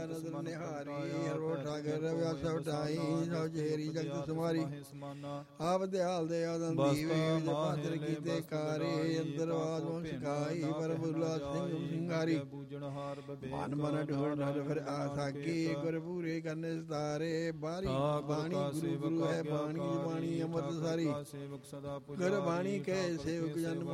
ਨਦਰ ਨਿਹਾਰੀ ਹਰੋ ਠਾਗਰ ਵਿਆਸ ਉਠਾਈ ਸਭ ਜੇਰੀ ਜਗਤ ਸਮਾਰੀ ਆਪ ਦਿਆਲ ਦੇ ਆਦਨ ਦੀਵੇ ਪਾਤਰ ਕੀਤੇ ਕਾਰੇ ਅੰਦਰਵਾਦ ਵੰਸ਼ ਗਾਈ ਪਰ ਬੁਲਾ ਸਿੰਘ ਸਿੰਘਾਰੀ ਮਨ ਮਨ ਢੋੜ ਨਰ ਫਿਰ ਆਸਾਕੀ ਗੁਰਪੂਰੇ ਕਰਨੇ ਸਤਾਰੇ ਬਾਣੀ ਗੁਰੂ ਗੁਰੂ ਹੈ ਬਾਣੀ ਬਾਣੀ ਅੰਮ੍ਰਿਤ ਸਾਰੀ ਗੁਰ ਬਾਣੀ ਕੇ ਸੇਵਕ ਜਨ